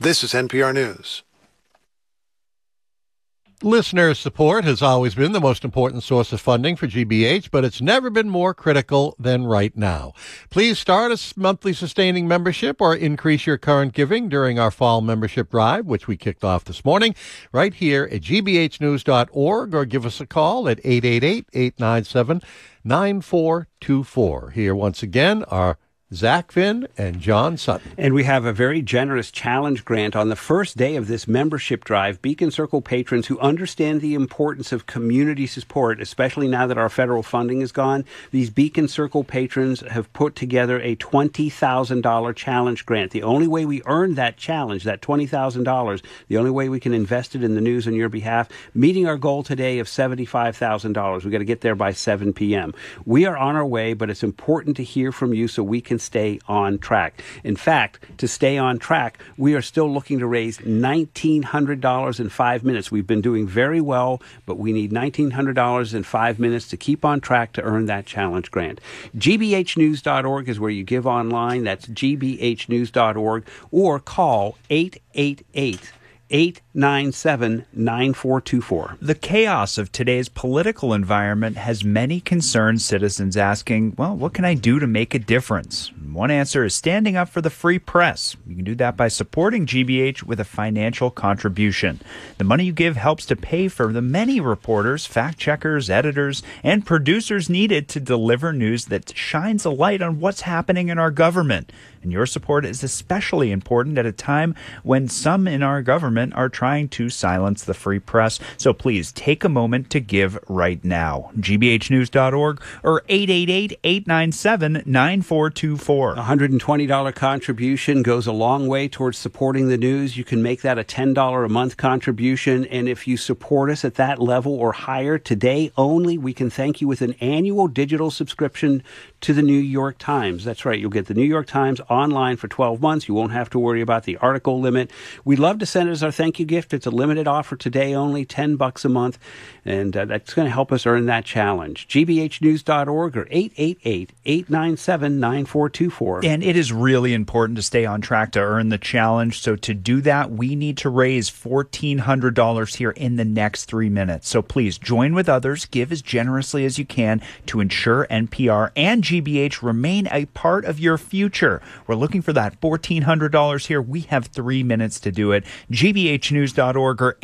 This is NPR News. Listener support has always been the most important source of funding for GBH, but it's never been more critical than right now. Please start a monthly sustaining membership or increase your current giving during our fall membership drive, which we kicked off this morning, right here at gbhnews.org, or give us a call at 888-897-9424. Here once again are Zach Finn and John Sutton. And we have a very generous challenge grant on the first day of this membership drive. Beacon Circle patrons who understand the importance of community support, especially now that our federal funding is gone, these Beacon Circle patrons have put together a $20,000 challenge grant. The only way we earn that challenge, that $20,000, the only way we can invest it in the news on your behalf, meeting our goal today of $75,000. We've got to get there by 7 p.m. We are on our way, but it's important to hear from you so we can stay on track. In fact, to stay on track, we are still looking to raise $1,900 in 5 minutes. We've been doing very well, but we need $1,900 in 5 minutes to keep on track to earn that challenge grant. gbhnews.org is where you give online. That's gbhnews.org, or call 888-897-9424. The chaos of today's political environment has many concerned citizens asking, well, what can I do to make a difference? One answer is standing up for the free press. You can do that by supporting GBH with a financial contribution. The money you give helps to pay for the many reporters, fact-checkers, editors, and producers needed to deliver news that shines a light on what's happening in our government. And your support is especially important at a time when some in our government are trying to silence the free press. So please take a moment to give right now. gbhnews.org or 888-897-9424. $120 contribution goes a long way towards supporting the news. You can make that a $10 a month contribution. And if you support us at that level or higher today only, we can thank you with an annual digital subscription to the New York Times. That's right. You'll get the New York Times online for 12 months. You won't have to worry about the article limit. We'd love to send it as our thank you gift. It's a limited offer today only, $10 a month. And that's going to help us earn that challenge. gbhnews.org or 888-897-9424. And it is really important to stay on track to earn the challenge. So to do that, we need to raise $1,400 here in the next 3 minutes. So please join with others. Give as generously as you can to ensure NPR and GBH remain a part of your future. We're looking for that $1,400 here. We have 3 minutes to do it. gbhnews.org or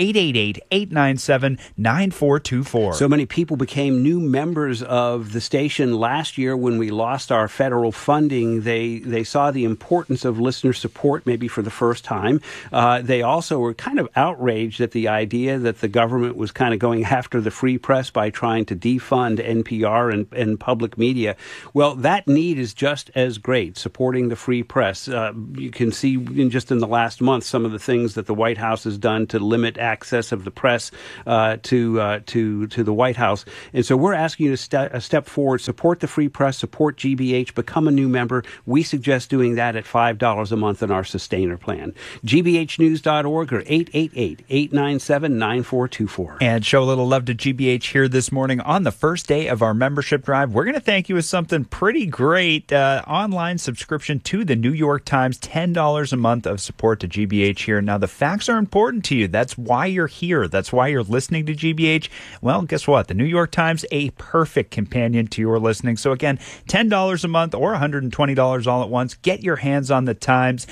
888-897-9424. So many people became new members of the station last year when we lost our federal funding. They saw the importance of listener support maybe for the first time. They also were kind of outraged at the idea that the government was kind of going after the free press by trying to defund NPR and public media. Well, that need is just as great, supporting the free press. You can see in the last month some of the things that the White House has done to limit access of the press to the White House. And so we're asking you to step forward, support the free press, support GBH, become a new member. We suggest doing that at $5 a month in our sustainer plan. gbhnews.org or 888-897-9424. And show a little love to GBH here this morning on the first day of our membership drive. We're going to thank you with something pretty great. Online subscription to the New York Times, $10 a month of support to GBH here. Now, the facts are important to you. That's why you're here. That's why you're listening to GBH. Well, guess what? The New York Times, a perfect companion to your listening. So again, $10 a month or $120 all at once. Get your hands on the Times.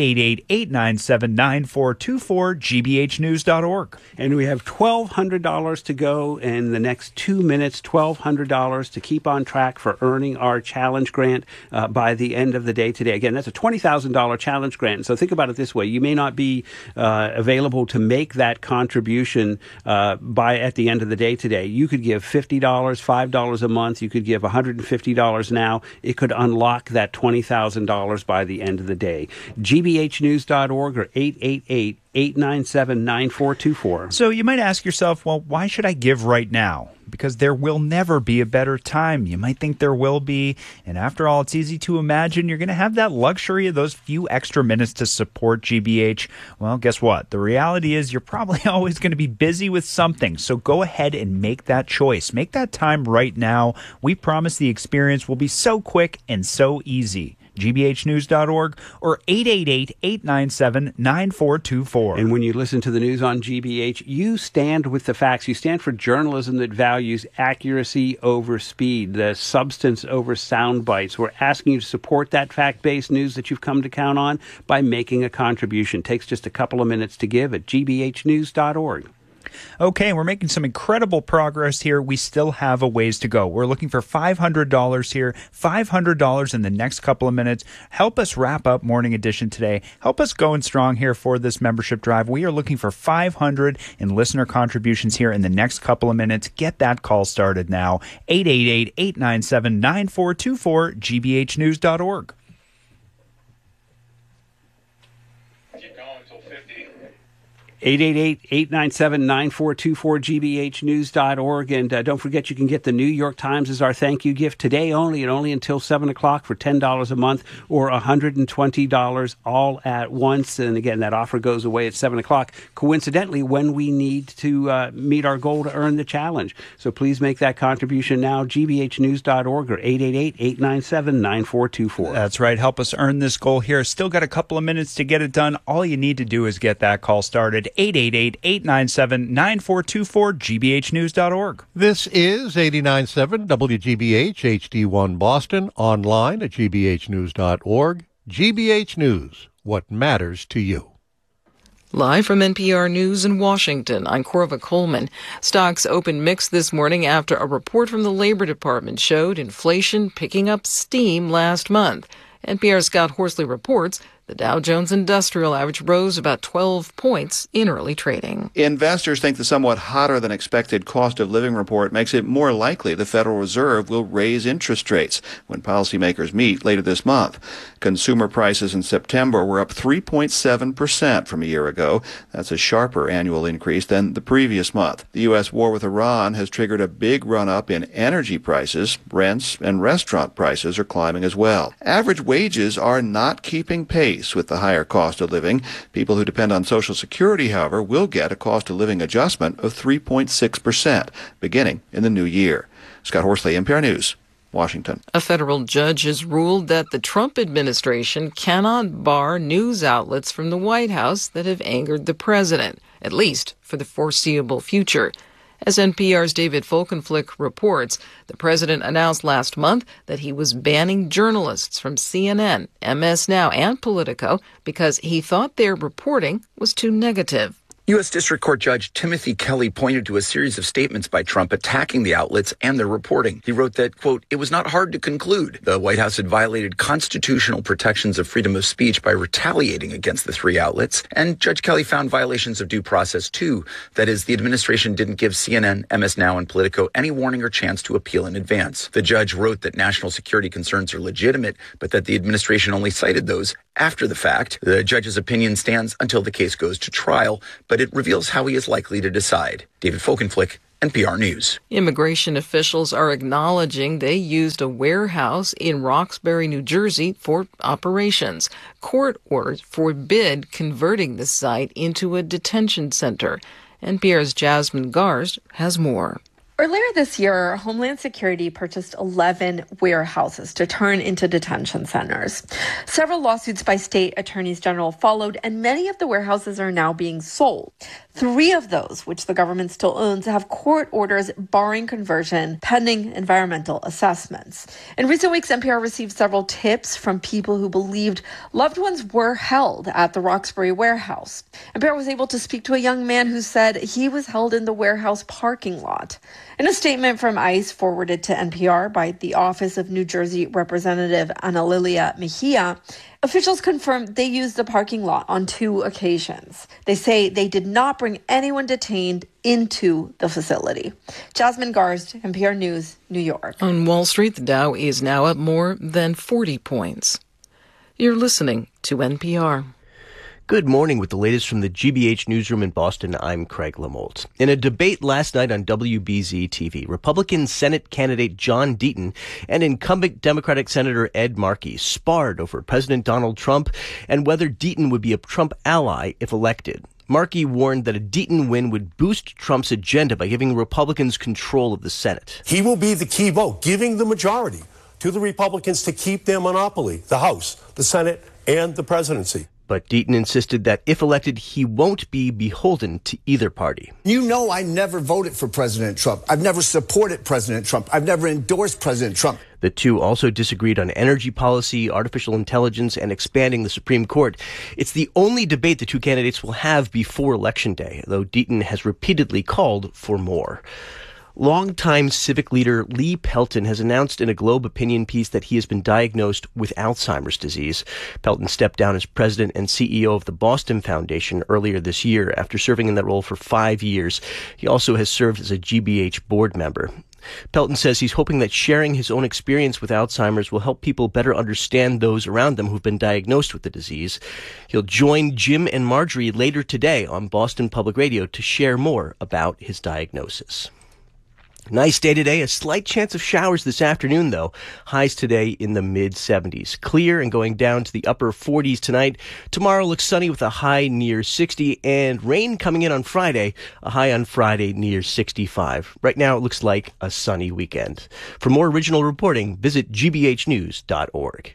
888-897-9424, gbhnews.org. And we have $1,200 to go in the next 2 minutes, $1,200 to keep on track for earning our challenge grant by the end of the day today. Again, that's a $20,000 challenge grant. So think about it this way. You may not be available to make that contribution at the end of the day today. You could give $50, $5 a month. You could give $150 now. It could unlock that $20,000 by the end of the day. gbhnews.org or 888-897-9424. So you might ask yourself, well, why should I give right now? Because there will never be a better time. You might think there will be. And after all, it's easy to imagine you're going to have that luxury of those few extra minutes to support GBH. Well, guess what? The reality is you're probably always going to be busy with something. So go ahead and make that choice. Make that time right now. We promise the experience will be so quick and so easy. gbhnews.org, or 888-897-9424. And when you listen to the news on GBH, you stand with the facts. You stand for journalism that values accuracy over speed, the substance over sound bites. We're asking you to support that fact-based news that you've come to count on by making a contribution. It takes just a couple of minutes to give at gbhnews.org. Okay, we're making some incredible progress here. We still have a ways to go. We're looking for $500 here, $500 in the next couple of minutes. Help us wrap up Morning Edition today. Help us going strong here for this membership drive. We are looking for 500 in listener contributions here in the next couple of minutes. Get that call started now. 888-897-9424, gbhnews.org. 888-897-9424, gbhnews.org. And don't forget, you can get the New York Times as our thank you gift today only, and only until 7 o'clock for $10 a month or $120 all at once. And again, that offer goes away at 7 o'clock, coincidentally, when we need to meet our goal to earn the challenge. So please make that contribution now, gbhnews.org or 888-897-9424. That's right. Help us earn this goal here. Still got a couple of minutes to get it done. All you need to do is get that call started. 888-897-9424, gbhnews.org. This is 89.7 WGBH HD1 Boston, online at gbhnews.org. GBH News, what matters to you. Live from NPR News in Washington, I'm Corva Coleman. Stocks opened mixed this morning after a report from the Labor Department showed inflation picking up steam last month. NPR's Scott Horsley reports the Dow Jones Industrial Average rose about 12 points in early trading. Investors think the somewhat hotter than expected cost of living report makes it more likely the Federal Reserve will raise interest rates when policymakers meet later this month. Consumer prices in September were up 3.7% from a year ago. That's a sharper annual increase than the previous month. The U.S. war with Iran has triggered a big run-up in energy prices. Rents and restaurant prices are climbing as well. Average wages are not keeping pace with the higher cost of living. People who depend on Social Security, however, will get a cost of living adjustment of 3.6% beginning in the new year. Scott Horsley, NPR News, Washington. A federal judge has ruled that the Trump administration cannot bar news outlets from the White House that have angered the president, at least for the foreseeable future. As NPR's David Folkenflik reports, the president announced last month that he was banning journalists from CNN, MS Now, and Politico because he thought their reporting was too negative. U.S. District Court Judge Timothy Kelly pointed to a series of statements by Trump attacking the outlets and their reporting. He wrote that, quote, "It was not hard to conclude the White House had violated constitutional protections of freedom of speech by retaliating against the three outlets." And Judge Kelly found violations of due process, too. That is, the administration didn't give CNN, MS Now, and Politico any warning or chance to appeal in advance. The judge wrote that national security concerns are legitimate, but that the administration only cited those after the fact. The judge's opinion stands until the case goes to trial, but it reveals how he is likely to decide. David Folkenflik, NPR News. Immigration officials are acknowledging they used a warehouse in Roxbury, New Jersey for operations. Court orders forbid converting the site into a detention center. NPR's Jasmine Garst has more. Earlier this year, Homeland Security purchased 11 warehouses to turn into detention centers. Several lawsuits by state attorneys general followed, and many of the warehouses are now being sold. 3 of those, which the government still owns, have court orders barring conversion pending environmental assessments. In recent weeks, NPR received several tips from people who believed loved ones were held at the Roxbury warehouse. NPR was able to speak to a young man who said he was held in the warehouse parking lot. In a statement from ICE forwarded to NPR by the Office of New Jersey Representative Ana Lilia Mejia, officials confirmed they used the parking lot on 2 occasions. They say they did not bring anyone detained into the facility. Jasmine Garst, NPR News, New York. On Wall Street, the Dow is now up more than 40 points. You're listening to NPR. Good morning. With the latest from the GBH newsroom in Boston, I'm Craig Lamolt. In a debate last night on WBZ TV, Republican Senate candidate John Deaton and incumbent Democratic Senator Ed Markey sparred over President Donald Trump and whether Deaton would be a Trump ally if elected. Markey warned that a Deaton win would boost Trump's agenda by giving Republicans control of the Senate. He will be the key vote, giving the majority to the Republicans to keep their monopoly, the House, the Senate, and the presidency. But Deaton insisted that if elected, he won't be beholden to either party. You know I never voted for President Trump. I've never supported President Trump. I've never endorsed President Trump. The two also disagreed on energy policy, artificial intelligence, and expanding the Supreme Court. It's the only debate the two candidates will have before Election Day, though Deaton has repeatedly called for more. Longtime civic leader Lee Pelton has announced in a Globe opinion piece that he has been diagnosed with Alzheimer's disease. Pelton stepped down as president and CEO of the Boston Foundation earlier this year after serving in that role for 5 years. He also has served as a GBH board member. Pelton says he's hoping that sharing his own experience with Alzheimer's will help people better understand those around them who've been diagnosed with the disease. He'll join Jim and Marjorie later today on Boston Public Radio to share more about his diagnosis. Nice day today. A slight chance of showers this afternoon, though. Highs today in the mid-70s. Clear and going down to the upper 40s tonight. Tomorrow looks sunny with a high near 60, and rain coming in on Friday. A high on Friday near 65. Right now it looks like a sunny weekend. For more original reporting, visit gbhnews.org.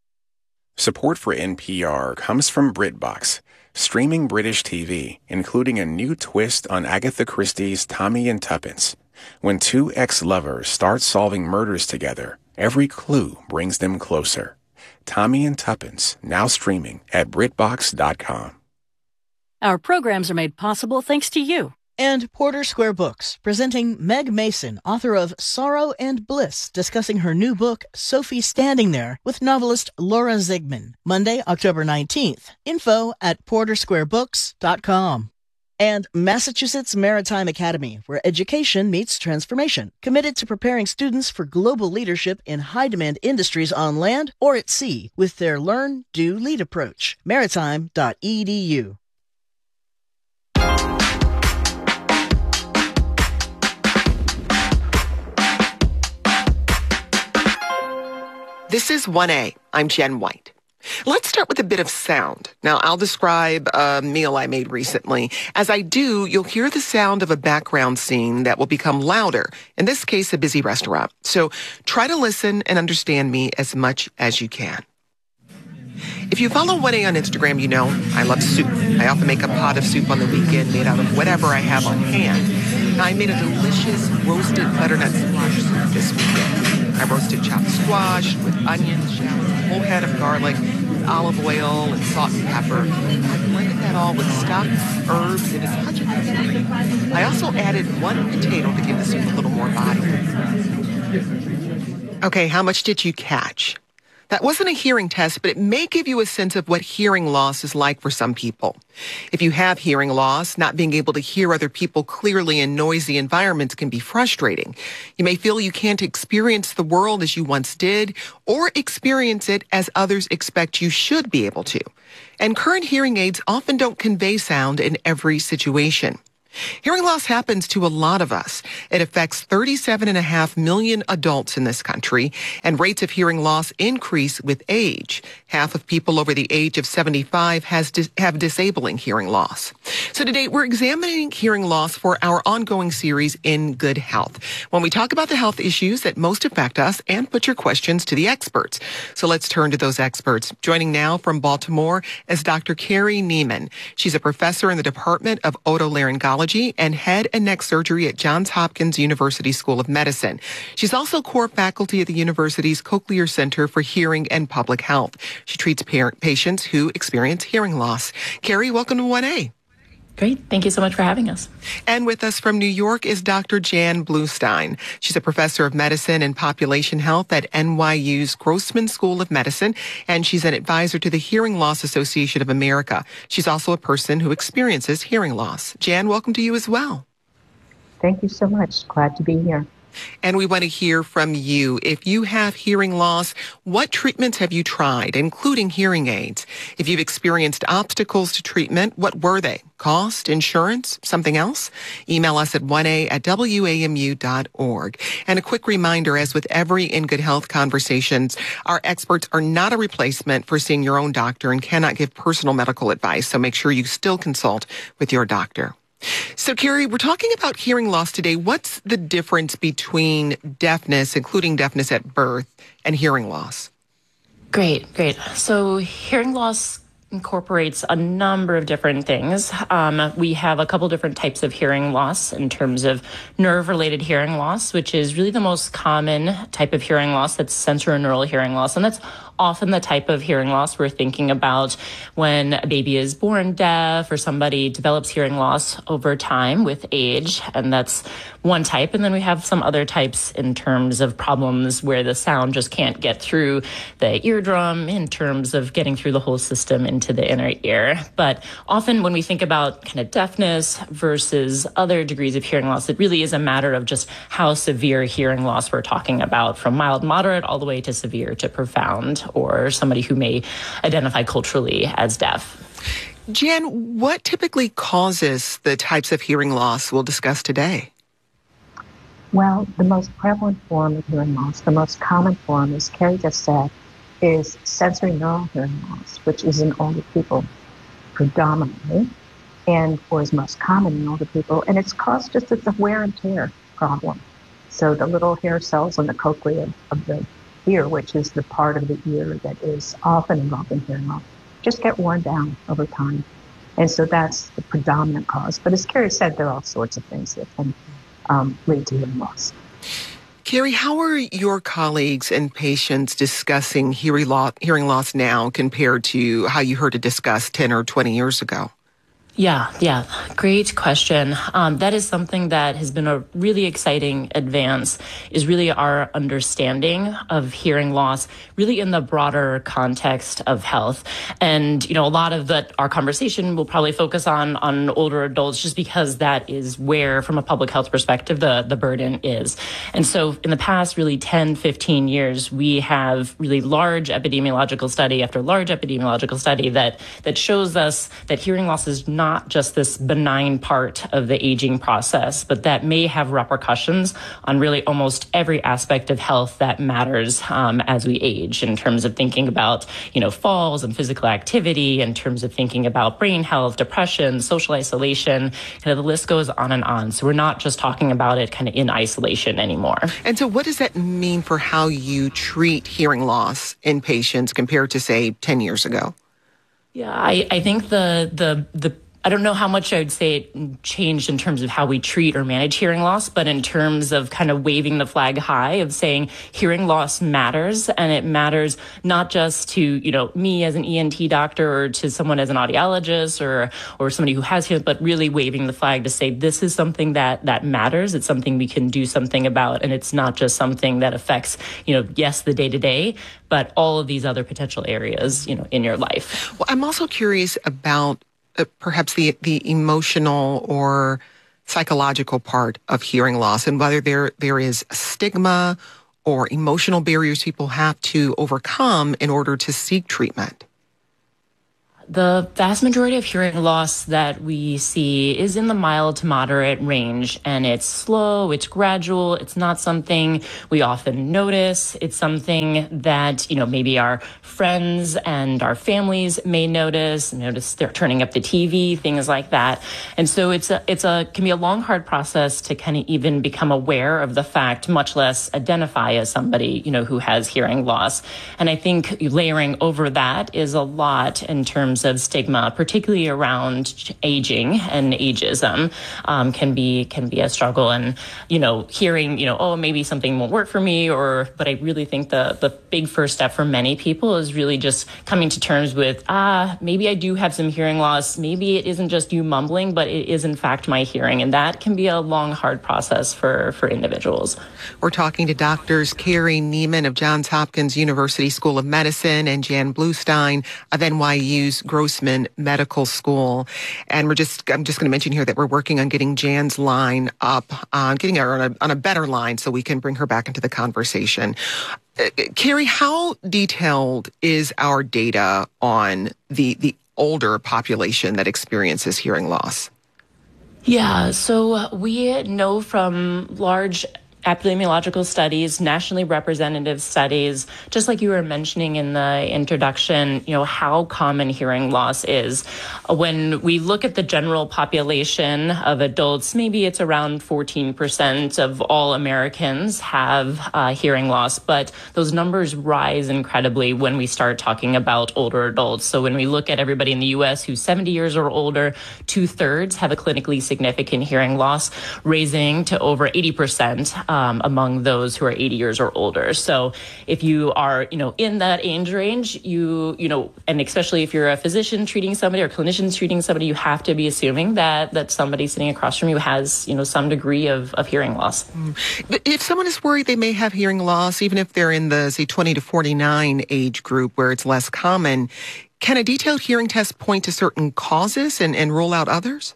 Support for NPR comes from BritBox, streaming British TV, including a new twist on Agatha Christie's Tommy and Tuppence. When two ex-lovers start solving murders together, every clue brings them closer. Tommy and Tuppence, now streaming at BritBox.com. Our programs are made possible thanks to you. And Porter Square Books, presenting Meg Mason, author of Sorrow and Bliss, discussing her new book, Sophie Standing There, with novelist Laura Zigman. Monday, October 19th. Info at portersquarebooks.com. And Massachusetts Maritime Academy, where education meets transformation, committed to preparing students for global leadership in high-demand industries on land or at sea with their Learn, Do, Lead approach. Maritime.edu. This is 1A. I'm Jen White. Let's start with a bit of sound. Now, I'll describe a meal I made recently. As I do, you'll hear the sound of a background scene that will become louder, in this case, a busy restaurant. So try to listen and understand me as much as you can. If you follow 1A on Instagram, you know I love soup. I often make a pot of soup on the weekend made out of whatever I have on hand. Now, I made a delicious roasted butternut squash soup this weekend. I roasted chopped squash with onions, shallots, a whole head of garlic, olive oil, and salt and pepper. I blended that all with stock, herbs, and a touch of rosemary. I also added 1 potato to give the soup a little more body. Okay, how much did you catch? That wasn't a hearing test, but it may give you a sense of what hearing loss is like for some people. If you have hearing loss, not being able to hear other people clearly in noisy environments can be frustrating. You may feel you can't experience the world as you once did, or experience it as others expect you should be able to. And current hearing aids often don't convey sound in every situation. Hearing loss happens to a lot of us. It affects 37.5 million adults in this country, and rates of hearing loss increase with age. Half of people over the age of 75 have disabling hearing loss. So today, we're examining hearing loss for our ongoing series, In Good Health, when we talk about the health issues that most affect us and put your questions to the experts. So let's turn to those experts. Joining now from Baltimore is Dr. Carrie Neiman. She's a professor in the Department of Otolaryngology and head and neck surgery at Johns Hopkins University School of Medicine. She's also core faculty at the university's Cochlear Center for Hearing and Public Health. She treats patients who experience hearing loss. Carrie, welcome to 1A. Great. Thank you so much for having us. And with us from New York is Dr. Jan Bluestein. She's a professor of medicine and population health at NYU's Grossman School of Medicine, and she's an advisor to the Hearing Loss Association of America. She's also a person who experiences hearing loss. Jan, welcome to you as well. Thank you so much. Glad to be here. And we want to hear from you. If you have hearing loss, what treatments have you tried, including hearing aids? If you've experienced obstacles to treatment, what were they? Cost, insurance, something else? Email us at 1a@wamu.org. And a quick reminder, as with every In Good Health conversations, our experts are not a replacement for seeing your own doctor and cannot give personal medical advice, so make sure you still consult with your doctor. So, Carrie, we're talking about hearing loss today. What's the difference between deafness, including deafness at birth, and hearing loss? Great. So hearing loss incorporates a number of different things. We have a couple different types of hearing loss in terms of nerve-related hearing loss, which is really the most common type of hearing loss. That's sensorineural hearing loss, and that's often the type of hearing loss we're thinking about when a baby is born deaf or somebody develops hearing loss over time with age, and that's one type. And then we have some other types in terms of problems where the sound just can't get through the eardrum in terms of getting through the whole system into the inner ear. But often when we think about kind of deafness versus other degrees of hearing loss, it really is a matter of just how severe hearing loss we're talking about, from mild, moderate, all the way to severe to profound, or somebody who may identify culturally as deaf. Jan, what typically causes the types of hearing loss we'll discuss today? Well, the most prevalent form of hearing loss, the most common form, as Carrie just said, is sensorineural hearing loss, which is in older people predominantly, or is most common in older people. And it's caused just as a wear and tear problem. So the little hair cells in the cochlea of the ear, which is the part of the ear that is often involved in hearing loss, just get worn down over time. And so that's the predominant cause. But as Carrie said, there are all sorts of things that can lead to hearing loss. Carrie, how are your colleagues and patients discussing hearing loss now compared to how you heard it discussed 10 or 20 years ago? Yeah. Great question. That is something that has been a really exciting advance, is really our understanding of hearing loss, really in the broader context of health. And, a lot of our conversation will probably focus on older adults, just because that is where, from a public health perspective, the burden is. And so in the past, really 10, 15 years, we have really large epidemiological study after large epidemiological study that shows us that hearing loss is not just this benign part of the aging process, but that may have repercussions on really almost every aspect of health that matters as we age, in terms of thinking about, falls and physical activity, in terms of thinking about brain health, depression, social isolation, the list goes on and on. So we're not just talking about it kind of in isolation anymore. And so what does that mean for how you treat hearing loss in patients compared to, say, 10 years ago? Yeah, I think I don't know how much I would say it changed in terms of how we treat or manage hearing loss, but in terms of kind of waving the flag high of saying hearing loss matters, and it matters not just to, me as an ENT doctor or to someone as an audiologist or somebody who has hearing, but really waving the flag to say this is something that matters. It's something we can do something about, and it's not just something that affects, yes, the day-to-day, but all of these other potential areas, in your life. Well, I'm also curious about perhaps the emotional or psychological part of hearing loss, and whether there is a stigma or emotional barriers people have to overcome in order to seek treatment. The vast majority of hearing loss that we see is in the mild to moderate range, and it's slow, it's gradual, it's not something we often notice. It's something that, maybe our friends and our families may notice they're turning up the TV, things like that. And so it can be a long, hard process to kind of even become aware of the fact, much less identify as somebody, who has hearing loss. And I think layering over that is a lot in terms of stigma, particularly around aging and ageism, can be a struggle. And, hearing, maybe something won't work for me, but I really think the big first step for many people is really just coming to terms with, maybe I do have some hearing loss. Maybe it isn't just you mumbling, but it is in fact my hearing. And that can be a long, hard process for individuals. We're talking to doctors Carrie Neiman of Johns Hopkins University School of Medicine and Jan Bluestein of NYU's Grossman Medical School. And I'm just going to mention here that we're working on getting Jan's line up, getting her on a better line so we can bring her back into the conversation. Carrie, how detailed is our data on the older population that experiences hearing loss? Yeah, so we know from large epidemiological studies, nationally representative studies, just like you were mentioning in the introduction, how common hearing loss is. When we look at the general population of adults, maybe it's around 14% of all Americans have hearing loss, but those numbers rise incredibly when we start talking about older adults. So when we look at everybody in the U.S. who's 70 years or older, 2/3 have a clinically significant hearing loss, raising to over 80% among those who are 80 years or older. So if you are, in that age range, and especially if you're a physician treating somebody or clinicians treating somebody, you have to be assuming that somebody sitting across from you has, some degree of hearing loss. But if someone is worried they may have hearing loss, even if they're in the, say, 20 to 49 age group where it's less common, can a detailed hearing test point to certain causes and rule out others?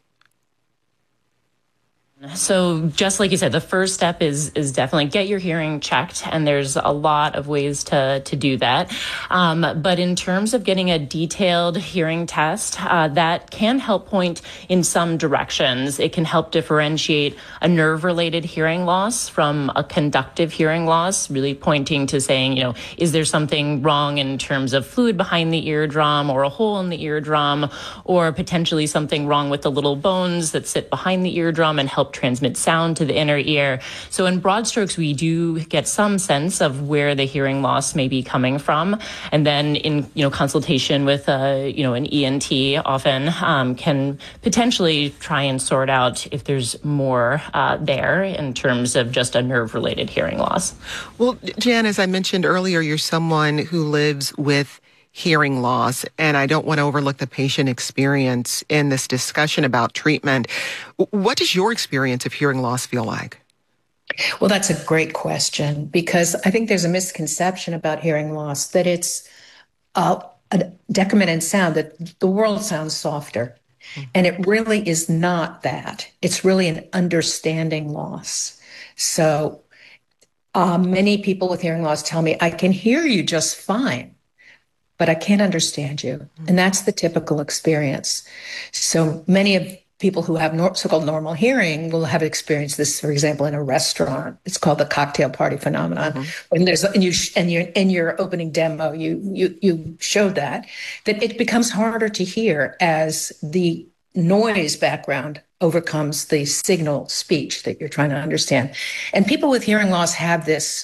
So just like you said, the first step is definitely get your hearing checked, and there's a lot of ways to do that. But in terms of getting a detailed hearing test, that can help point in some directions. It can help differentiate a nerve-related hearing loss from a conductive hearing loss, really pointing to saying, is there something wrong in terms of fluid behind the eardrum or a hole in the eardrum, or potentially something wrong with the little bones that sit behind the eardrum and help transmit sound to the inner ear. So in broad strokes, we do get some sense of where the hearing loss may be coming from. And then in, consultation with, an ENT often can potentially try and sort out if there's more there in terms of just a nerve-related hearing loss. Well, Jan, as I mentioned earlier, you're someone who lives with hearing loss, and I don't want to overlook the patient experience in this discussion about treatment. What does your experience of hearing loss feel like? Well, that's a great question, because I think there's a misconception about hearing loss, that it's a decrement in sound, that the world sounds softer. And it really is not that. It's really an understanding loss. So many people with hearing loss tell me, I can hear you just fine, but I can't understand you. And that's the typical experience. So many of people who have so-called normal hearing will have experienced this, for example, in a restaurant. It's called the cocktail party phenomenon. When there's in your opening demo, you showed that it becomes harder to hear as the noise background overcomes the signal speech that you're trying to understand. And people with hearing loss have this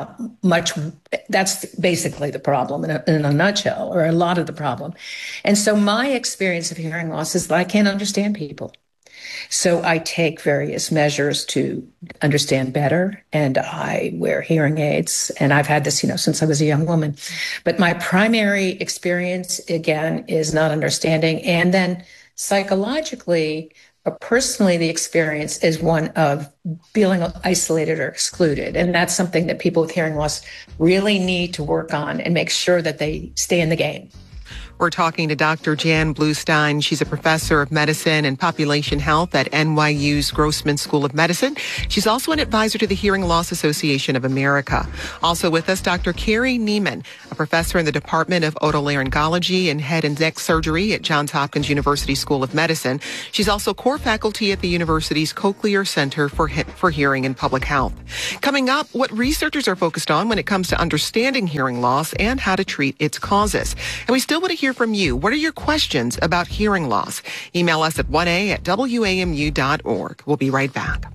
that's basically the problem in a nutshell, or a lot of the problem. And so my experience of hearing loss is that I can't understand people. So I take various measures to understand better, and I wear hearing aids. And I've had this, since I was a young woman. But my primary experience, again, is not understanding. And then psychologically, personally, the experience is one of feeling isolated or excluded. And that's something that people with hearing loss really need to work on and make sure that they stay in the game. We're talking to Dr. Jan Bluestein. She's a professor of medicine and population health at NYU's Grossman School of Medicine. She's also an advisor to the Hearing Loss Association of America. Also with us, Dr. Carrie Neiman, a professor in the Department of Otolaryngology and Head and Neck Surgery at Johns Hopkins University School of Medicine. She's also core faculty at the university's Cochlear Center for Hearing and Public Health. Coming up, what researchers are focused on when it comes to understanding hearing loss and how to treat its causes. And we still want to hear from you. What are your questions about hearing loss? Email us at 1a@wamu.org. We'll be right back.